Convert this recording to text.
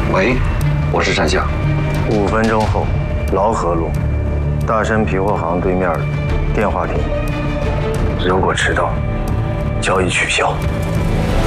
喂，我是单相。 5分钟后，劳河路大山皮货行对面电话亭。如果迟到，交易取消。